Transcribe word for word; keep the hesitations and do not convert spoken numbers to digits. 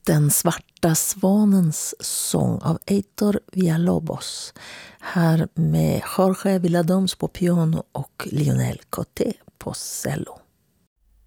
Den svarta svanens sång av Heitor Villalobos. Här med Jorge Villadoms på piano och Lionel Coté på cello.